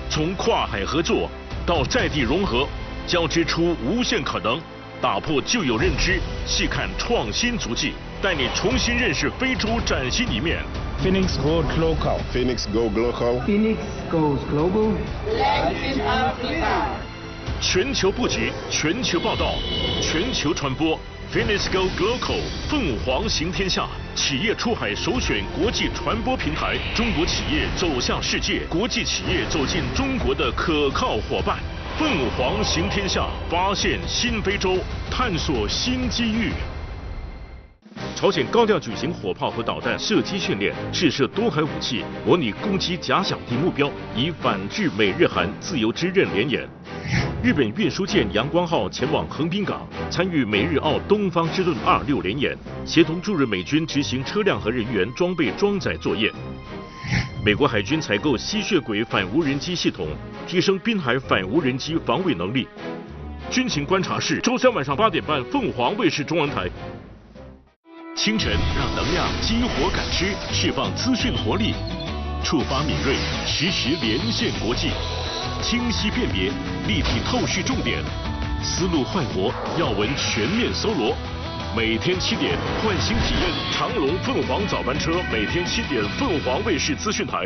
从跨海合作到在地融合，交织出无限可能，打破旧有认知，细看创新足迹，带你重新认识非洲崭新一面。 Phoenix Goes Local. Phoenix Go Global. Phoenix Goes Global. Latin Africa. 全球布局，全球报道，全球传播。Phoenix Go Global 凤凰行天下，企业出海首选国际传播平台，中国企业走向世界，国际企业走进中国的可靠伙伴。凤凰行天下，发现新非洲，探索新机遇。朝鲜高调举行火炮和导弹射击训练，试射多海武器，模拟攻击假想敌目标，以反制美日韩自由之刃联演。日本运输舰阳光号前往横滨港，参与美日澳东方之盾26联演，协同驻日美军执行车辆和人员装备装载作业。美国海军采购吸血鬼反无人机系统，提升滨海反无人机防卫能力。军情观察室，周三晚上8点半，凤凰卫视中文台。清晨让能量激活感知，释放资讯活力，触发敏锐，实时连线国际，清晰辨别，立体透视重点，思路焕活，要闻全面搜罗。每天7点，唤醒体验长龙凤凰早班车，每天7点，凤凰卫视资讯台。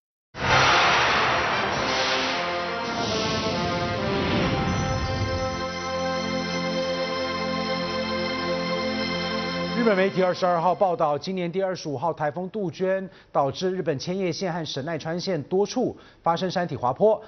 日本媒体22号报道，今年第25号台风杜鹃导致日本千叶县和神奈川县多处发生山体滑坡，